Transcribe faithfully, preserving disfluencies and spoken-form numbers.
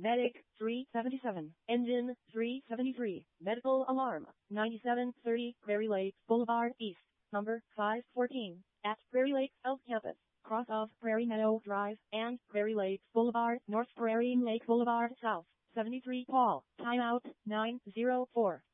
Medic, three seventy-seven. Engine, three seventy-three. Medical alarm, ninety-seven thirty Prairie Lake Boulevard East, number five fourteen, at Prairie Lake South Campus, cross of Prairie Meadow Drive, and Prairie Lake Boulevard North. Prairie Lake Boulevard South, seventy-three Paul, timeout, nine oh four.